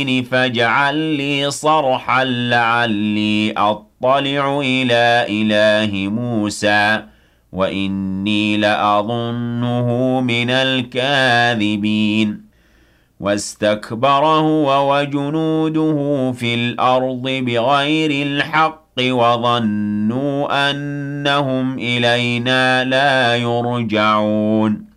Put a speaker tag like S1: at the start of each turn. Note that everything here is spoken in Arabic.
S1: فاجعل لي صرحا لعلي أطلع إلى إله موسى وإني لأظنه من الكاذبين واستكبر هو وجنوده في الأرض بغير الحق وظنوا أنهم إلينا لا يرجعون